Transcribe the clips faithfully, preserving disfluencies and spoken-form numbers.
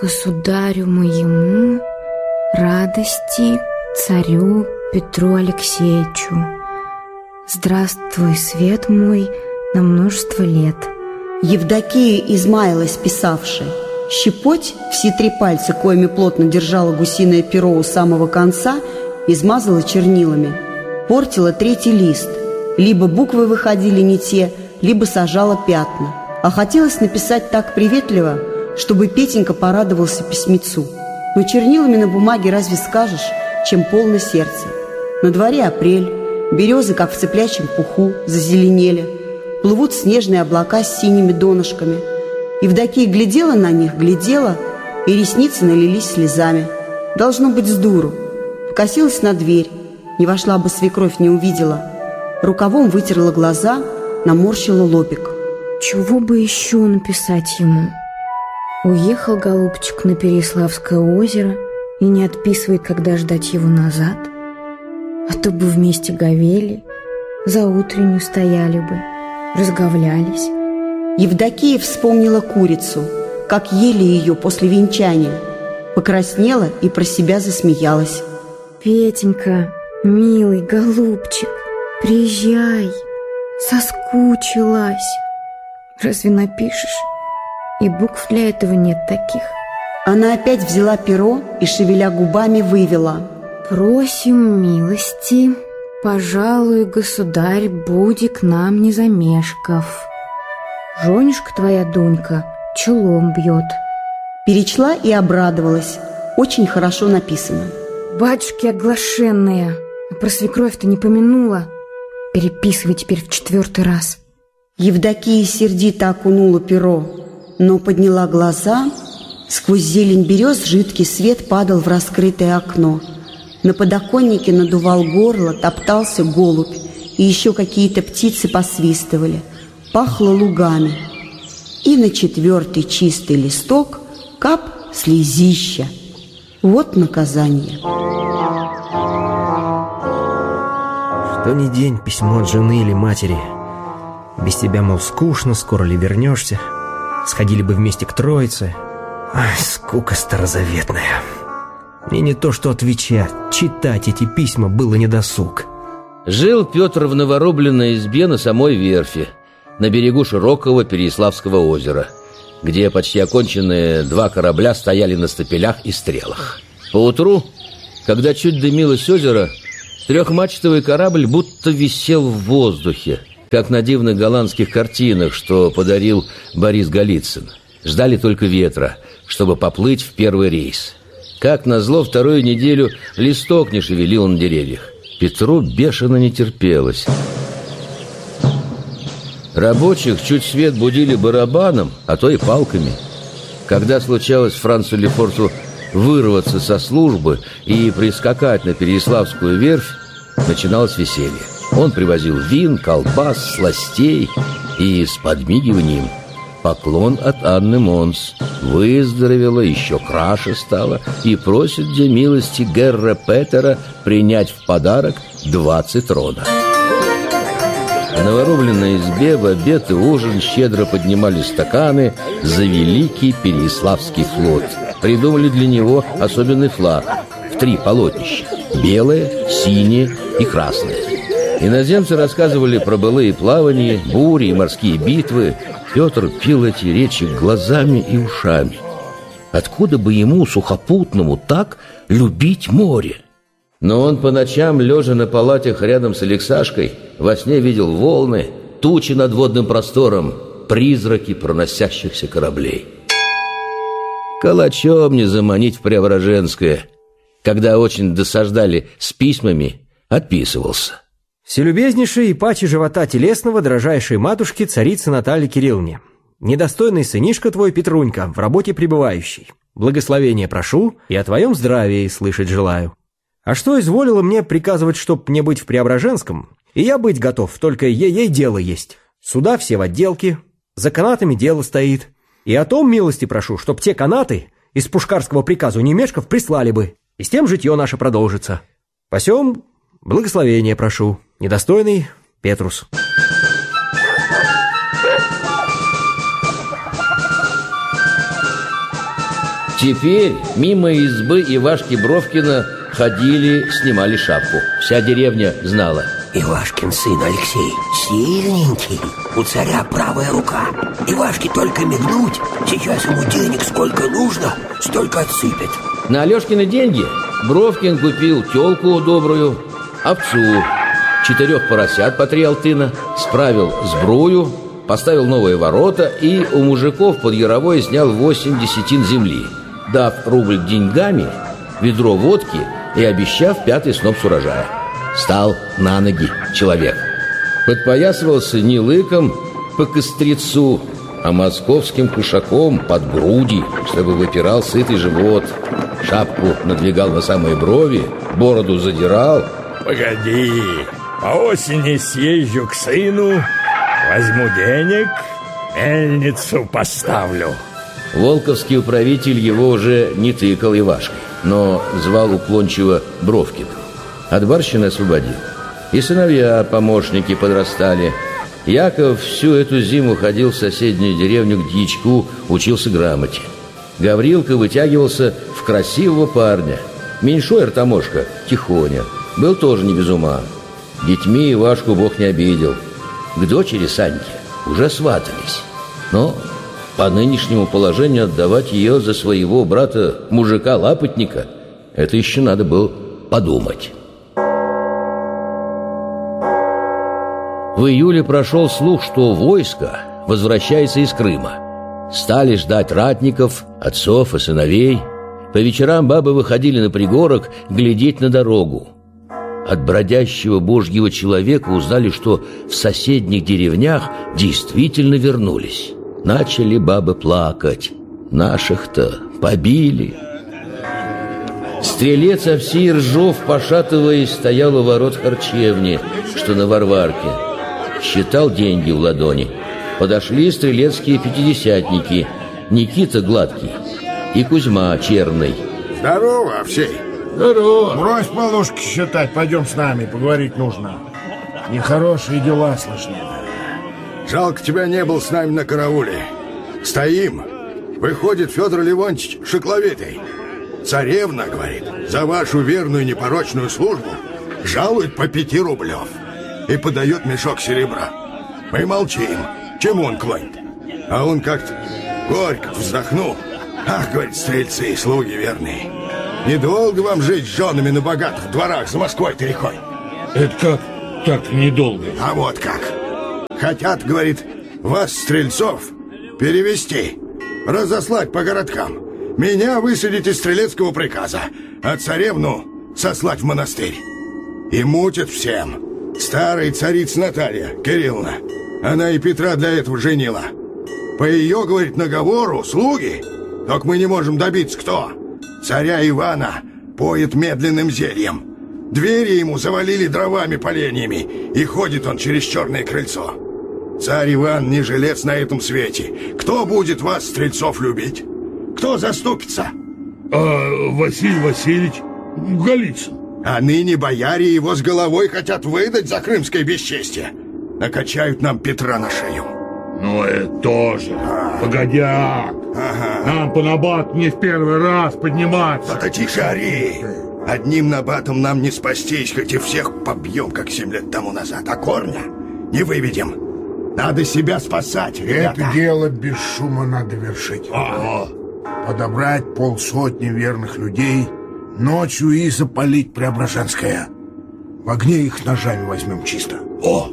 Государю моему, радости царю Петру Алексеевичу. Здравствуй, свет мой, на множество лет. Евдокия измаялась, писавши. Щепоть, все три пальца, коими плотно держала гусиное перо у самого конца, измазала чернилами. Портила третий лист. Либо буквы выходили не те, либо сажала пятна. А хотелось написать так приветливо, чтобы Петенька порадовался письмецу. Но чернилами на бумаге разве скажешь, чем полно сердце. На дворе апрель, березы, как в цыплячьем пуху, зазеленели. Плывут снежные облака с синими донышками. Евдокия глядела на них, глядела, и ресницы налились слезами. Должно быть, с дуру. Покосилась на дверь. Не вошла бы свекровь, не увидела. Рукавом вытерла глаза, наморщила лобик. Чего бы еще написать ему? Уехал голубчик на Переяславское озеро и не отписывает, когда ждать его назад. А то бы вместе говели, за утреннюю стояли бы, разговлялись. Евдокия вспомнила курицу, как ели ее после венчания. Покраснела и про себя засмеялась. Петенька, милый голубчик, приезжай, соскучилась. Разве напишешь? И букв для этого нет таких. Она опять взяла перо и, шевеля губами, вывела: «Просим милости, пожалуй, государь, буди к нам не замешков. Женюшка твоя, Дунька, челом бьет». Перечла и обрадовалась. Очень хорошо написано. Батюшки оглашенные, а про свекровь-то не помянула. Переписывай теперь в четвертый раз. Евдокия сердито окунула перо, но подняла глаза. Сквозь зелень берез жидкий свет падал в раскрытое окно. На подоконнике надувал горло, топтался голубь, и еще какие-то птицы посвистывали. Пахло лугами. И на четвертый чистый листок кап слезища. Вот наказание. Что ни день письмо от жены или матери. Без тебя, мол, скучно, скоро ли вернешься? Сходили бы вместе к Троице. Ай, скука старозаветная. Мне не то что отвечать, читать эти письма было недосуг. Жил Петр в наворобленной избе на самой верфи, на берегу широкого Переяславского озера, где почти оконченные два корабля стояли на стапелях и стрелах. Поутру, когда чуть дымилось озеро, трехмачтовый корабль будто висел в воздухе, как на дивных голландских картинах, что подарил Борис Голицын. Ждали только ветра, чтобы поплыть в первый рейс. Как назло, вторую неделю листок не шевелил на деревьях. Петру бешено не терпелось. Рабочих чуть свет будили барабаном, а то и палками. Когда случалось Францу Лефорту вырваться со службы и прискакать на Переяславскую верфь, начиналось веселье. Он привозил вин, колбас, сластей и с подмигиванием: поклон от Анны Монс. Выздоровела, еще краше стала и просит для милости Герра Петера принять в подарок двадцать рона. В наворобленной избе в обед и ужин щедро поднимали стаканы за великий Переяславский флот. Придумали для него особенный флаг в три полотнища: белое, синее и красное. Иноземцы рассказывали про былые плавания, бури и морские битвы. Петр пил эти речи глазами и ушами. Откуда бы ему, сухопутному, так любить море? Но он по ночам, лежа на палатях рядом с Алексашкой, во сне видел волны, тучи над водным простором, призраки проносящихся кораблей. Калачом не заманить в Преображенское. Когда очень досаждали с письмами, отписывался. Вселюбезнейшей и паче живота телесного дрожайшей матушки царицы Натальи Кирилловне, недостойный сынишка твой Петрунька, в работе пребывающий, благословения прошу и о твоем здравии слышать желаю. А что изволило мне приказывать, чтоб мне быть в Преображенском, и я быть готов, только ей-ей дело есть. Суда все в отделке, за канатами дело стоит, и о том милости прошу, чтоб те канаты из пушкарского приказа немешков прислали бы, и с тем житье наше продолжится. Посем благословения прошу, недостойный Петрус». Теперь мимо избы Ивашки Бровкина ходили, снимали шапку. Вся деревня знала. Ивашкин сын Алексей сильненький, у царя правая рука. Ивашке только мигнуть, сейчас ему денег сколько нужно, столько отсыпет. На Алешкины деньги Бровкин купил тёлку добрую, овцу, четырех поросят по три алтына, справил сбрую, поставил новые ворота и у мужиков под Яровой снял восемь десятин земли, дав рубль деньгами, ведро водки и обещав пятый сноп с урожая. Стал на ноги человек. Подпоясывался не лыком по кострецу, а московским кушаком под груди, чтобы выпирал сытый живот. Шапку надвигал на самые брови, бороду задирал. Погоди, по осени съезжу к сыну, возьму денег, мельницу поставлю. Волковский управитель его уже не тыкал Ивашкой, но звал уклончиво Бровкина. От барщины освободил. И сыновья, помощники подрастали. Яков всю эту зиму ходил в соседнюю деревню к дьячку, учился грамоте. Гаврилка вытягивался в красивого парня. Меньшой Артамошка, Тихоня, был тоже не без ума. Детьми Ивашку Бог не обидел. К дочери Саньке уже сватались. Но по нынешнему положению отдавать ее за своего брата-мужика-лапотника — это еще надо было подумать. В июле прошел слух, что войско возвращается из Крыма. Стали ждать ратников, отцов и сыновей. По вечерам бабы выходили на пригорок глядеть на дорогу. От бродящего божьего человека узнали, что в соседних деревнях действительно вернулись. Начали бабы плакать. Наших-то побили. Стрелец Овсей Ржов, пошатываясь, стоял у ворот харчевни, что на Варварке. Считал деньги в ладони. Подошли стрелецкие пятидесятники, Никита Гладкий и Кузьма Черный. Здорово, Овсей. Здорово. Брось полушки считать, пойдем с нами, поговорить нужно. Нехорошие дела слышны. Жалко, тебя не был с нами на карауле. Стоим. Выходит Федор Левонтьевич Шекловитый. Царевна, говорит, за вашу верную непорочную службу жалует по пяти рублев и подает мешок серебра. Мы молчим. Чему он клонит? А он как-то горько вздохнул. Ах, говорит, стрельцы и слуги верные, недолго вам жить с женами на богатых дворах за Москвой-то рекой. Это как так недолго? А вот как. Хотят, говорит, вас, стрельцов, перевести, разослать по городкам. Меня высадить из стрелецкого приказа, а царевну сослать в монастырь. И мутят всем. Старая царица Наталья Кирилловна, она и Петра для этого женила. По ее, говорит, наговору слуги, только мы не можем добиться кто. Царя Ивана поет медленным зельем. Двери ему завалили дровами поленьями, и ходит он через черное крыльцо. Царь Иван не жилец на этом свете. Кто будет вас, стрельцов, любить? Кто заступится? А Василий Васильевич Голицын. А ныне бояре его с головой хотят выдать за крымское бесчестие. Накачают нам Петра на шею. Ну, это тоже. А. Погодяк. Ага. Нам по набат не в первый раз подниматься. Да тише ори. Одним набатом нам не спастись, хоть и всех побьем, как семь лет тому назад. А корня не выведем. Надо себя спасать, ребята. Это дело без шума надо вершить. Ага. Подобрать полсотни верных людей, ночью и запалить Преображенское. В огне их ножами возьмем чисто. О!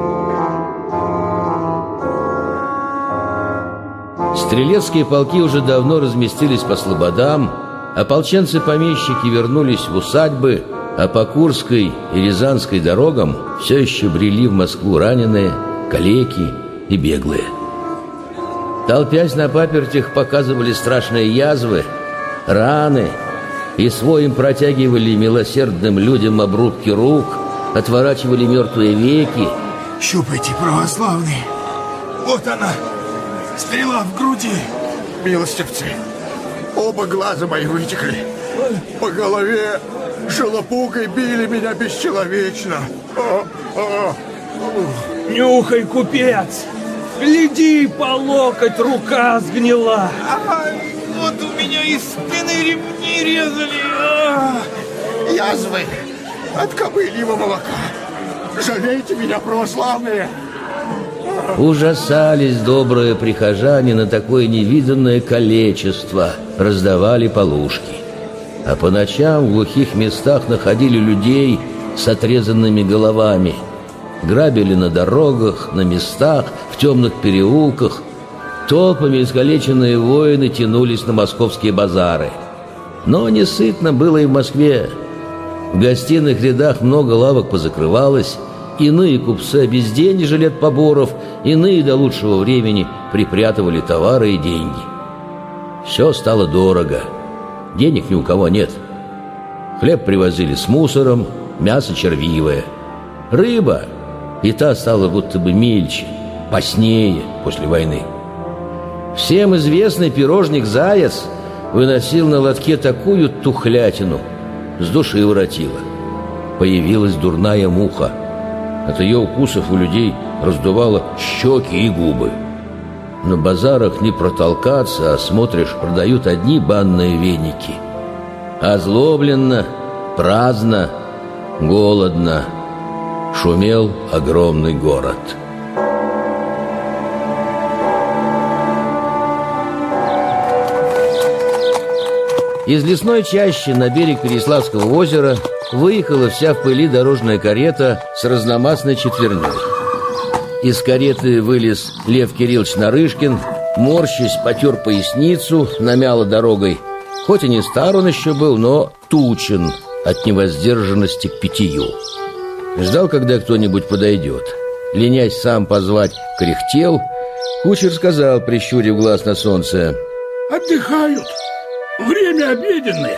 Стрелецкие полки уже давно разместились по слободам, ополченцы-помещики вернулись в усадьбы, а по Курской и Рязанской дорогам все еще брели в Москву раненые, калеки и беглые. Толпясь на папертях, показывали страшные язвы, раны и своим протягивали милосердным людям обрубки рук, отворачивали мертвые веки. Щупайте, православные. Вот она, стрела в груди. Милостивцы, оба глаза мои вытекли. По голове шелопугой били меня бесчеловечно. О, о. Нюхай, купец! Гляди, по локоть рука сгнила! Ай, вот у меня из спины ремни резали. А! Язвы от кобыльего молока. Жалейте меня, православные. Ужасались добрые прихожане на такое невиданное калечество, раздавали полушки. А по ночам в глухих местах находили людей с отрезанными головами. Грабили на дорогах, на местах, в темных переулках. Толпами искалеченные воины тянулись на московские базары. Но не сытно было и в Москве. В гостиных рядах много лавок позакрывалось. Иные купцы обезденежили от поборов, иные до лучшего времени припрятывали товары и деньги. Все стало дорого. Денег ни у кого нет. Хлеб привозили с мусором, мясо червивое. Рыба и та стала будто бы мельче, постнее после войны. Всем известный пирожник «Заяц» выносил на лотке такую тухлятину, с души воротило. Появилась дурная муха. От ее укусов у людей раздувало щеки и губы. На базарах не протолкаться, а смотришь, продают одни банные веники. Озлобленно, праздно, голодно шумел огромный город. Из лесной чащи на берег Переяславского озера выехала вся в пыли дорожная карета с разномастной четверней. Из кареты вылез Лев Кириллович Нарышкин, морщась, потер поясницу, намяло дорогой. Хоть и не стар он еще был, но тучен от невоздержанности к питью. Ждал, когда кто-нибудь подойдет. Ленясь сам позвать, кряхтел. Кучер сказал, прищурив глаз на солнце: «Отдыхают. Время обеденное».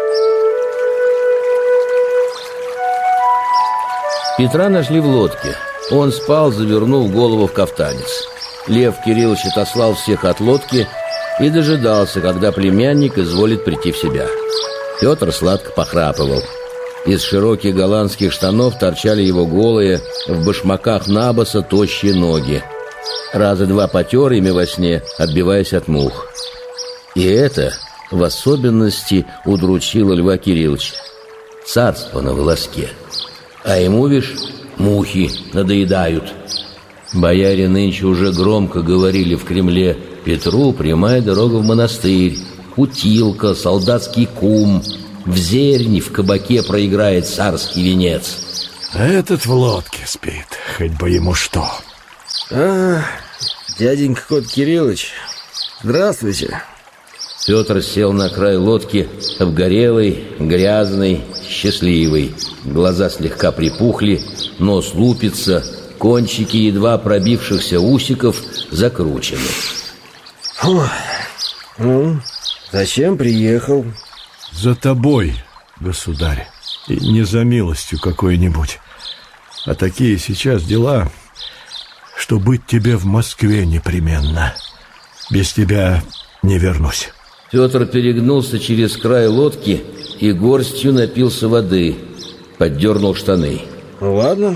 Петра нашли в лодке. Он спал, завернув голову в кафтанец. Лев Кириллович отослал всех от лодки и дожидался, когда племянник изволит прийти в себя. Петр сладко похрапывал. Из широких голландских штанов торчали его голые, в башмаках набоса, тощие ноги. Раза два потер ими во сне, отбиваясь от мух. И это в особенности удручило Льва Кирилловича. Царство на волоске. А ему, вишь, мухи надоедают. Бояре нынче уже громко говорили в Кремле: Петру прямая дорога в монастырь, Путилка, солдатский кум, в зерни в кабаке проиграет царский венец. А этот в лодке спит, хоть бы ему что. А, дяденька Кот Кириллович, здравствуйте. Петр сел на край лодки, обгорелый, грязный, счастливый. Глаза слегка припухли, нос лупится, кончики едва пробившихся усиков закручены. Фу. Ну, зачем приехал? За тобой, государь, и не за милостью какой-нибудь. А такие сейчас дела, что быть тебе в Москве непременно. Без тебя не вернусь. Петр перегнулся через край лодки и горстью напился воды, поддернул штаны. Ну ладно,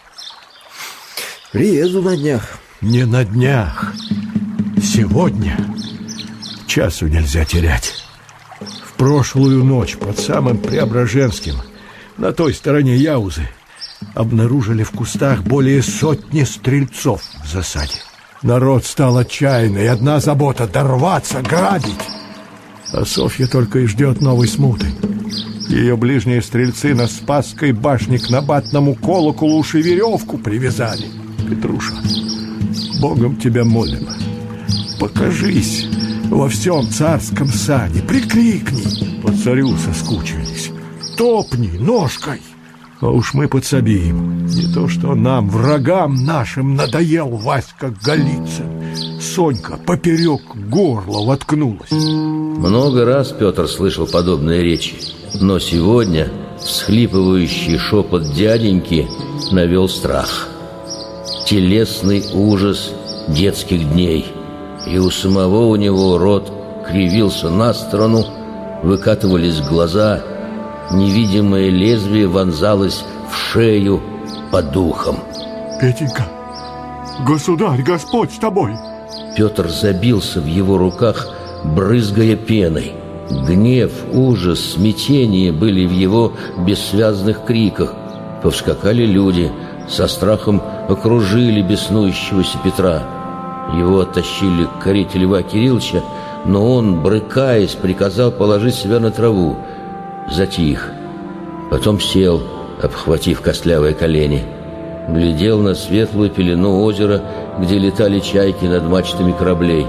приеду на днях. Не на днях. Сегодня. Часу нельзя терять. В прошлую ночь под самым Преображенским, на той стороне Яузы, обнаружили в кустах более сотни стрельцов в засаде. Народ стал отчаянный, одна забота — дорваться, грабить. А Софья только и ждет новой смуты. Ее ближние стрельцы на Спасской башне к набатному колоколу уж и веревку привязали. Петруша, Богом тебя молим, покажись во всем царском саде, прикрикни, по царю соскучились, топни ножкой. А уж мы подсобим. Не то что нам, врагам нашим, надоел Васька Голицын. Сонька поперек горла воткнулась. Много раз Петр слышал подобные речи, но сегодня всхлипывающий шепот дяденьки навел страх. Телесный ужас детских дней. И у самого у него рот кривился на сторону, выкатывались глаза, невидимое лезвие вонзалось в шею под ухом. Петенька, государь, Господь с тобой. Петр забился в его руках, брызгая пеной. Гнев, ужас, смятение были в его бессвязных криках. Повскакали люди, со страхом окружили беснующегося Петра. Его оттащили к карете Льва Кирилловича, но он, брыкаясь, приказал положить себя на траву. Затих. Потом сел, обхватив костлявые колени. Глядел на светлую пелену озера, где летали чайки над мачтами кораблей.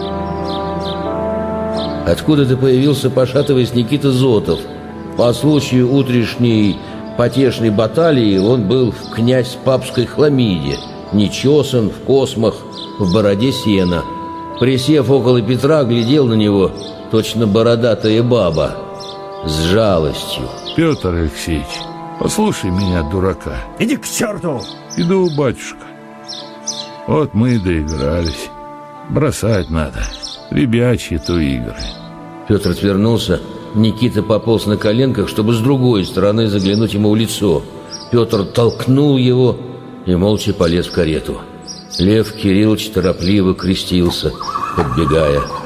Откуда-то появился, пошатываясь, Никита Зотов. По случаю утренней потешной баталии он был в князь папской хламиде, нечесан, в космах, в бороде сена. Присев около Петра, глядел на него, точно бородатая баба, с жалостью. Петр Алексеевич, послушай меня, дурака. Иди к черту! Иду, батюшка. Вот мы и доигрались. Бросать надо. Ребячьи-то игры. Петр отвернулся. Никита пополз на коленках, чтобы с другой стороны заглянуть ему в лицо. Петр толкнул его и молча полез в карету. Лев Кириллович торопливо крестился, подбегая.